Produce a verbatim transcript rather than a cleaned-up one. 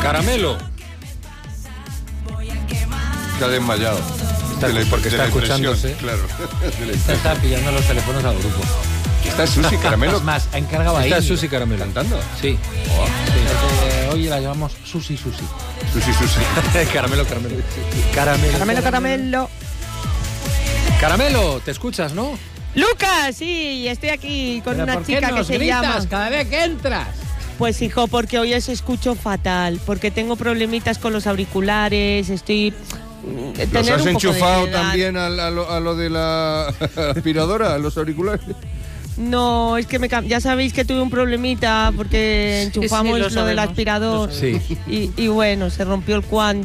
Caramelo. Se ha desmayado. Está, de la, porque de está escuchándose. Claro. Está pillando los teléfonos al grupo. Está Susi Caramelo. Es más, ha encargado ahí. Está Susi Caramelo. ¿Cantando? Sí. Oh. Sí. Eh, hoy la llamamos Susi Susi. Susi Susi. Caramelo, caramelo. Caramelo, caramelo. Caramelo. Caramelo, te escuchas, ¿no? Lucas, sí, estoy aquí con una chica que se gritas llama. Cada vez que entras. Pues hijo, porque hoy os escucho fatal, porque tengo problemitas con los auriculares, estoy... ¿Los has enchufado también a, a, lo, a lo de la aspiradora, a los auriculares? No, es que me, ya sabéis que tuve un problemita porque enchufamos sí, sí, lo, lo del aspirador sí. y, y bueno, se rompió el cuadro.